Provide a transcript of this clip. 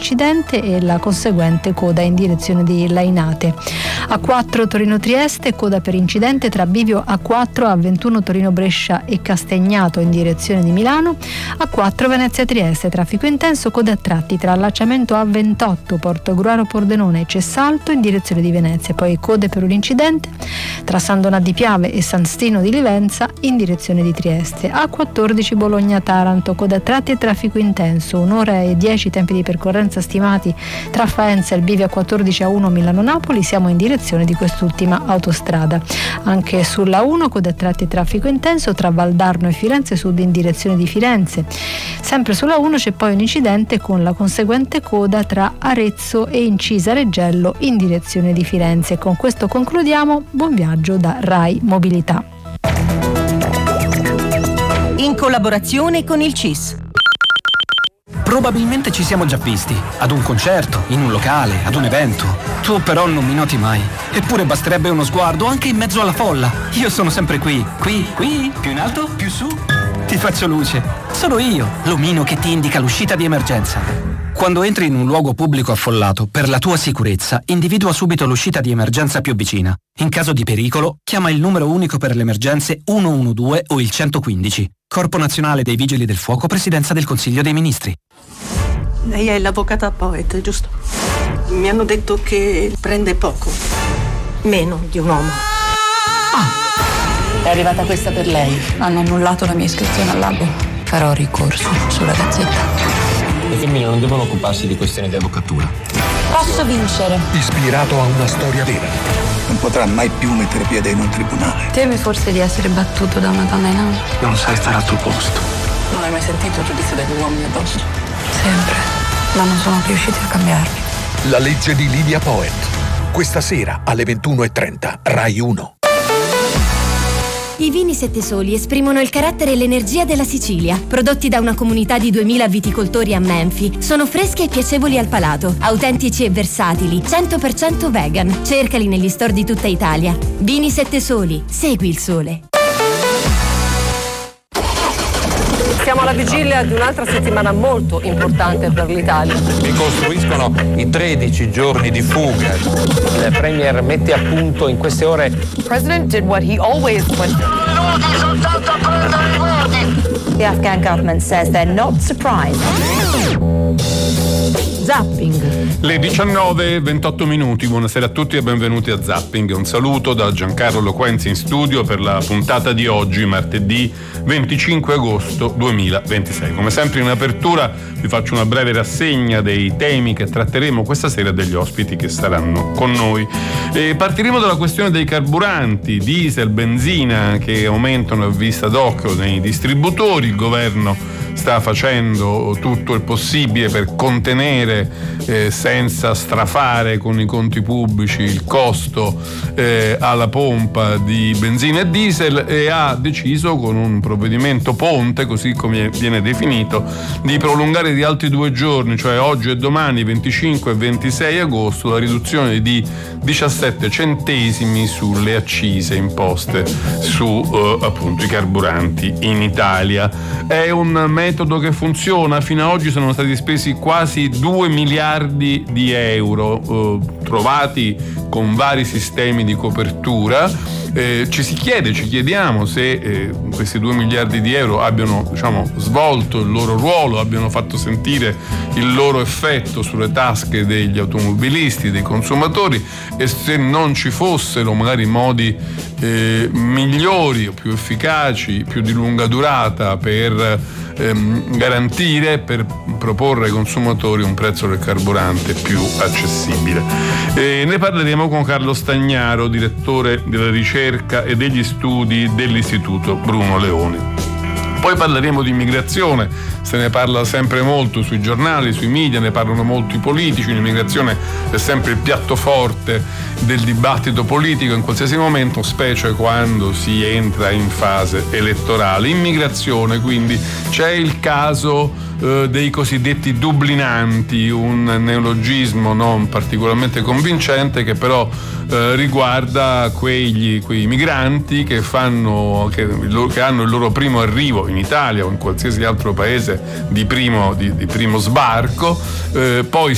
l'incidente e la conseguente coda in direzione di Lainate. A4 Torino-Trieste, coda per incidente tra bivio A4 A21 Torino-Brescia e Castagnato in direzione di Milano. A4 Venezia-Trieste, traffico intenso, coda a tratti tra allacciamento A28 Portogruaro-Pordenone e Cessalto in direzione di Venezia. Poi code per un incidente tra San Donà di Piave e San Stino di Livenza in direzione di Trieste. A14 Bologna-Taranto, coda a tratti e traffico intenso, 1 ora e 10 tempi di percorrenza stimati tra Faenza e il bivio A14 A1 Milano-Napoli. Siamo in direzione di quest'ultima autostrada. Anche sulla 1 coda a tratti e traffico intenso tra Valdarno e Firenze Sud in direzione di Firenze. Sempre sulla 1 c'è poi un incidente con la conseguente coda tra Arezzo e Incisa Reggello in direzione di Firenze. E con questo concludiamo. Buon viaggio da Rai Mobilità. In collaborazione con il CIS. Probabilmente ci siamo già visti, ad un concerto, in un locale, ad un evento. Tu però non mi noti mai. Eppure basterebbe uno sguardo anche in mezzo alla folla. Io sono sempre qui, più in alto, più su. Ti faccio luce. Sono io, l'omino che ti indica l'uscita di emergenza. Quando entri in un luogo pubblico affollato, per la tua sicurezza, individua subito l'uscita di emergenza più vicina. In caso di pericolo, chiama il numero unico per le emergenze 112 o il 115. Corpo Nazionale dei Vigili del Fuoco, Presidenza del Consiglio dei Ministri. Lei è l'avvocata Poet, giusto? Mi hanno detto che prende poco, meno di un uomo. È arrivata questa per lei. Hanno annullato la mia iscrizione al albo. Farò ricorso sulla gazzetta. Le femmine non devono occuparsi di questioni di avvocatura. Posso vincere. Ispirato a una storia vera. Non potrà mai più mettere piede in un tribunale. Teme forse di essere battuto da una donna in aula? Non sai stare al tuo posto. Non hai mai sentito il giudizio degli uomini addosso? Sempre. Ma non sono riusciti a cambiarmi. La legge di Lydia Poet. Questa sera alle 21:30, Rai 1. I vini Sette Soli esprimono il carattere e l'energia della Sicilia. Prodotti da una comunità di 2000 viticoltori a Menfi. Sono freschi e piacevoli al palato, autentici e versatili, 100% vegan. Cercali negli store di tutta Italia. Vini Sette Soli, segui il sole. Siamo alla vigilia di un'altra settimana molto importante per l'Italia. Ricostruiscono i 13 giorni di fuga. Il premier mette a punto in queste ore. The president did what he always went. The Afghan government says they're not surprised. Zapping. Le 19:28. Buonasera a tutti e benvenuti a Zapping. Un saluto da Giancarlo Loquenzi in studio per la puntata di oggi, martedì 25 agosto 2026. Come sempre in apertura vi faccio una breve rassegna dei temi che tratteremo questa sera e degli ospiti che saranno con noi. Partiremo dalla questione dei carburanti, diesel, benzina, che aumentano a vista d'occhio nei distributori. Il governo sta facendo tutto il possibile per contenere senza strafare con i conti pubblici il costo alla pompa di benzina e diesel, e ha deciso con un provvedimento ponte, così come viene definito, di prolungare di altri 2 giorni, cioè oggi e domani 25 e 26 agosto, la riduzione di 17 centesimi sulle accise imposte su appunto i carburanti in Italia. È un metodo che funziona. Fino ad oggi sono stati spesi quasi 2 miliardi di euro trovati con vari sistemi di copertura. Ci chiediamo se questi 2 miliardi di euro abbiano, svolto il loro ruolo, abbiano fatto sentire il loro effetto sulle tasche degli automobilisti, dei consumatori, e se non ci fossero magari modi migliori o più efficaci, più di lunga durata per garantire, per proporre ai consumatori un prezzo del carburante più accessibile. Ne parleremo con Carlo Stagnaro, direttore della ricerca e degli studi dell'Istituto Bruno Leoni. Poi parleremo di immigrazione, se ne parla sempre molto sui giornali, sui media, ne parlano molto i politici. L'immigrazione è sempre il piatto forte del dibattito politico in qualsiasi momento, specie quando si entra in fase elettorale. Immigrazione, quindi, c'è il caso dei cosiddetti dublinanti, un neologismo non particolarmente convincente che però riguarda quei migranti che hanno il loro primo arrivo in Italia o in qualsiasi altro paese di primo sbarco, poi